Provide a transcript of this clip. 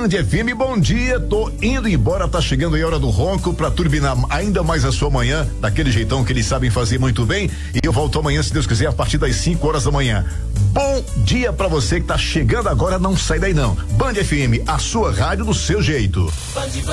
Band FM, bom dia, tô indo embora, tá chegando aí a hora do ronco pra turbinar ainda mais a sua manhã, daquele jeitão que eles sabem fazer muito bem, e eu volto amanhã, se Deus quiser, a partir das 5 horas da manhã. Bom dia pra você que tá chegando agora, não sai daí não. Band FM, a sua rádio do seu jeito.